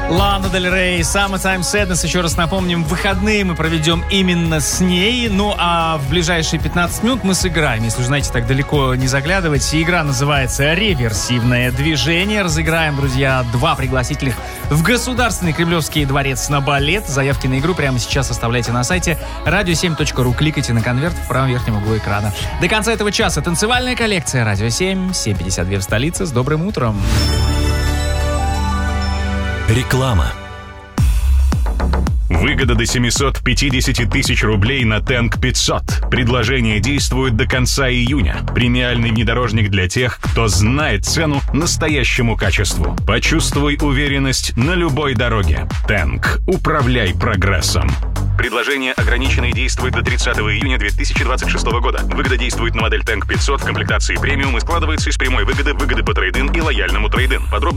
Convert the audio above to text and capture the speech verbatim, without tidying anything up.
Лана Дель Рей, Summertime Sadness. Еще раз напомним, выходные мы проведем именно с ней. Ну а в ближайшие пятнадцать минут мы сыграем. Если, знаете, так далеко не заглядывать. Игра называется «Реверсивное движение». Разыграем, друзья, два пригласительных в Государственный Кремлевский дворец на балет. Заявки на игру прямо сейчас оставляйте на сайте радио семь точка ру. Кликайте на конверт в правом верхнем углу экрана. До конца этого часа танцевальная коллекция «Радио семь». семь пятьдесят два в столице. С добрым утром. Реклама. Выгода до семьсот пятьдесят тысяч рублей на Тэнк пятьсот. Предложение действует до конца июня. Премиальный внедорожник для тех, кто знает цену настоящему качеству. Почувствуй уверенность на любой дороге. Тэнк. Управляй прогрессом. Предложение ограничено и действует до тридцатого июня две тысячи двадцать шестого года. Выгода действует на модель Тэнк пятьсот в комплектации премиум и складывается из прямой выгоды, выгоды по трейд-ин и лояльному трейд-ин. Подробно